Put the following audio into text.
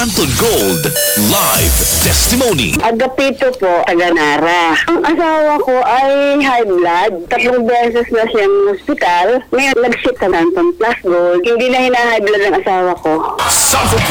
Santon Gold Live Testimony. Agapito po, taga-Nara. Ang asawa ko ay high blood. 3 beses na siyang hospital. Ngayon, nag-ship sa Santon Plus Gold. Hindi na hina-high blood ang asawa ko. Santon